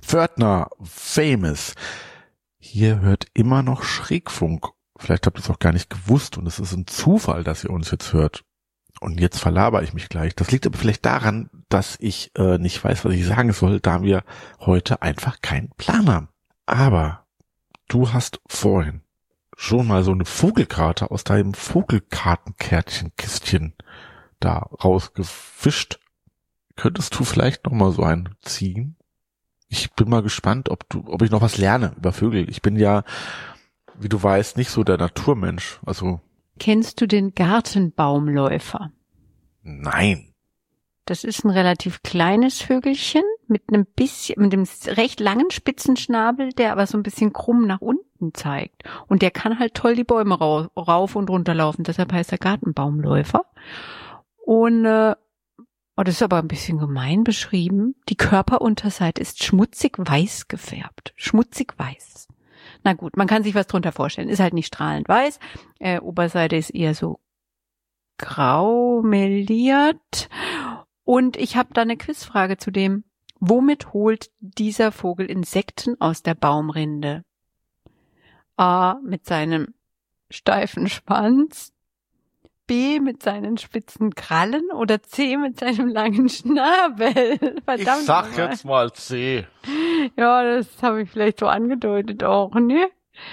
Pförtner, famous. Hier hört immer noch Schrägfunk. Vielleicht habt ihr es auch gar nicht gewusst und es ist ein Zufall, dass ihr uns jetzt hört. Und jetzt verlabere ich mich gleich. Das liegt aber vielleicht daran, dass ich nicht weiß, was ich sagen soll, da wir heute einfach keinen Plan haben. Aber du hast vorhin schon mal so eine Vogelkarte aus deinem Vogelkartenkärtchenkistchen da rausgefischt. Könntest du vielleicht noch mal so einen ziehen? Ich bin mal gespannt, ob ich noch was lerne über Vögel. Ich bin ja, wie du weißt, nicht so der Naturmensch. Also kennst du den Gartenbaumläufer? Nein. Das ist ein relativ kleines Vögelchen mit einem recht langen spitzen Schnabel, der aber so ein bisschen krumm nach unten zeigt. Und der kann halt toll die Bäume rauf und runter laufen. Deshalb heißt er Gartenbaumläufer. Und das ist aber ein bisschen gemein beschrieben. Die Körperunterseite ist schmutzig weiß gefärbt. Schmutzig weiß. Na gut, man kann sich was drunter vorstellen. Ist halt nicht strahlend weiß. Oberseite ist eher so grau meliert. Und ich habe da eine Quizfrage zu dem. Womit holt dieser Vogel Insekten aus der Baumrinde? A. Mit seinem steifen Schwanz. B. Mit seinen spitzen Krallen. Oder C. Mit seinem langen Schnabel. Verdammt. Ich sag jetzt mal C. Ja, das habe ich vielleicht so angedeutet auch, ne?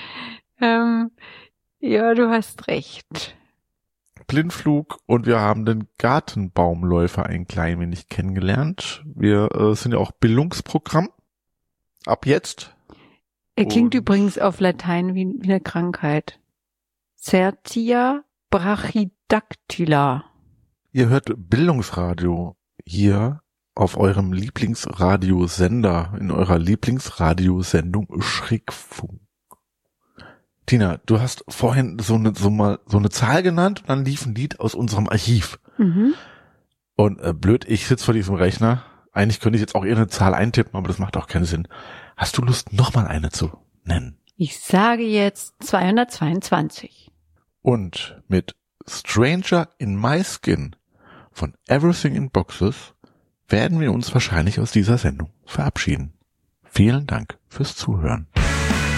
Ja, du hast recht. Blindflug und wir haben den Gartenbaumläufer ein klein wenig kennengelernt. Wir sind ja auch Bildungsprogramm. Ab jetzt. Er klingt übrigens auf Latein wie eine Krankheit. Certia brachydactyla. Ihr hört Bildungsradio hier auf eurem Lieblingsradiosender, in eurer Lieblingsradiosendung Schrägfunk. Tina, du hast vorhin so eine Zahl genannt und dann lief ein Lied aus unserem Archiv. Mhm. Und blöd, ich sitze vor diesem Rechner. Eigentlich könnte ich jetzt auch irgendeine Zahl eintippen, aber das macht auch keinen Sinn. Hast du Lust, nochmal eine zu nennen? Ich sage jetzt 222. Und mit Stranger in My Skin von Everything in Boxes werden wir uns wahrscheinlich aus dieser Sendung verabschieden. Vielen Dank fürs Zuhören.